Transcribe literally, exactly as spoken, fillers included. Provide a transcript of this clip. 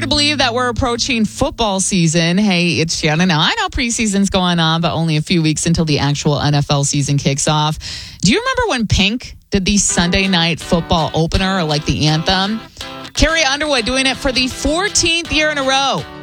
Hard to believe that we're approaching football season. Hey, it's Shannon. Now, I know preseason's going on, but only a few weeks until the actual N F L season kicks off. Do you remember when Pink did the Sunday night football opener, or like the anthem? Carrie Underwood doing it for the fourteenth year in a row.